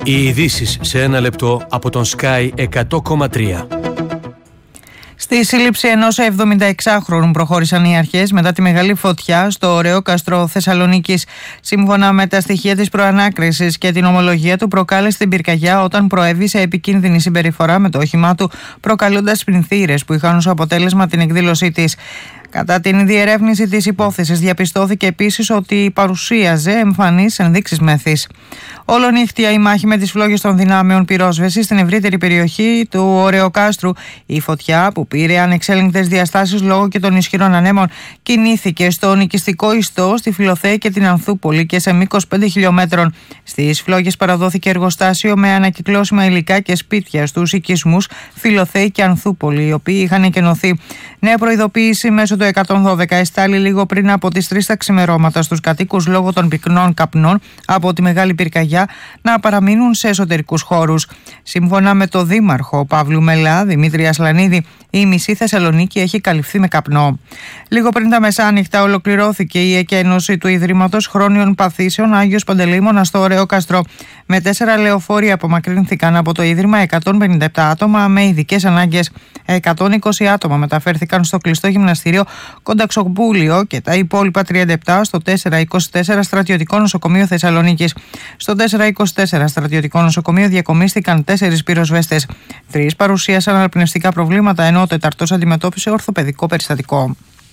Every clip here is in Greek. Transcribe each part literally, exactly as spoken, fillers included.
Οι ειδήσεις σε ένα λεπτό από τον Sky εκατό κόμμα τρία. Στη σύλληψη ενός εβδομηνταεξάχρονου προχώρησαν οι αρχές μετά τη μεγάλη φωτιά στο Ωρεόκαστρο Θεσσαλονίκης. Σύμφωνα με τα στοιχεία της προανάκρισης και την ομολογία του, προκάλεσε την πυρκαγιά όταν προέβη σε επικίνδυνη συμπεριφορά με το όχημά του, προκαλώντας πληνθύρες που είχαν ως αποτέλεσμα την εκδήλωσή της. Κατά την διερεύνηση της υπόθεσης, διαπιστώθηκε επίσης ότι παρουσίαζε εμφανείς ενδείξεις μέθης. Ολονύχτια η μάχη με τις φλόγες των δυνάμεων πυρόσβεσης στην ευρύτερη περιοχή του Ωρεοκάστρου. Η φωτιά, που πήρε ανεξέλεγκτες διαστάσεις λόγω και των ισχυρών ανέμων, κινήθηκε στο νοικιστικό ιστό, στη Φιλοθέη και την Ανθούπολη και σε μήκος πέντε χιλιόμετρων. Στις φλόγες παραδόθηκε εργοστάσιο με ανακυκλώσιμα υλικά και σπίτια στους οικισμούς Φιλοθέη και Ανθούπολη, οι οποίοι είχαν εκενωθεί. Νέα προειδοποίηση μέσω του εκατόν δώδεκα εστάλει λίγο πριν από τις τρεις τα ξημερώματα στους κατοίκους λόγω των πυκνών καπνών από τη μεγάλη πυρκαγιά να παραμείνουν σε εσωτερικούς χώρους. Σύμφωνα με το δήμαρχο Παύλου Μελά, Δημήτρη Ασλανίδη, η μισή Θεσσαλονίκη έχει καλυφθεί με καπνό. Λίγο πριν τα μεσάνυχτα ολοκληρώθηκε η εκένωση του Ιδρύματος Χρόνιων Παθήσεων Άγιος Παντελεήμονας στο Ωρεόκαστρο. Με τέσσερα λεωφόρια απομακρύνθηκαν από το Ίδρυμα εκατόν πενήντα επτά άτομα με ειδικές ανάγκες. εκατόν είκοσι άτομα μεταφέρθηκαν στο κλειστό γυμναστήριο Κονταξοπούλιο και τα υπόλοιπα τριάντα επτά στο τετρακόσια είκοσι τέσσερα Στρατιωτικό Νοσοκομείο Θεσσαλονίκης. Στο τετρακόσια είκοσι τέσσερα Στρατιωτικό Νοσοκομείο διακομίστηκαν τέσσερις πυροσβέστες. Τρεις παρουσίασαν αναπνευστικά προβλήματα, ενώ ο τέταρτος αντιμετώπισε ορθοπαιδικό περιστατικό.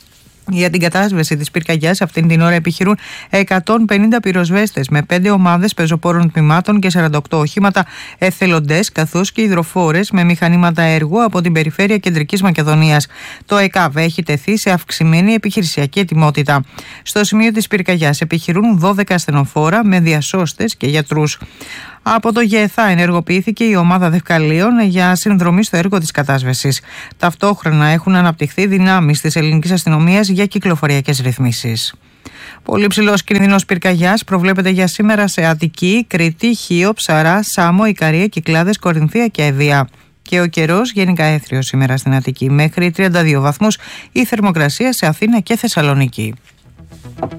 Για την κατάσβεση της πυρκαγιάς αυτήν την ώρα επιχειρούν εκατόν πενήντα πυροσβέστες με πέντε ομάδες πεζοπόρων τμήματων και σαράντα οκτώ οχήματα, εθελοντές καθώς και υδροφόρες με μηχανήματα έργου από την περιφέρεια Κεντρικής Μακεδονίας. Το ΕΚΑΒ έχει τεθεί σε αυξημένη επιχειρησιακή ετοιμότητα. Στο σημείο της πυρκαγιάς επιχειρούν δώδεκα ασθενοφόρα με διασώστες και γιατρούς. Από το ΓΕΘΑ ενεργοποιήθηκε η ομάδα δευκαλίων για συνδρομή στο έργο της κατάσβεσης. Ταυτόχρονα έχουν αναπτυχθεί δυνάμεις της ελληνικής αστυνομίας για κυκλοφοριακές ρυθμίσεις. Πολύ ψηλός κίνδυνος πυρκαγιάς προβλέπεται για σήμερα σε Αττική, Κρήτη, Χίο, Ψαρά, Σάμο, Ικαρία, Κυκλάδες, Κορινθία και Εύβοια. Και ο καιρός γενικά έθριος σήμερα στην Αττική, μέχρι τριάντα δύο βαθμούς η θερμοκρασία σε Αθήνα και Θεσσαλονίκη.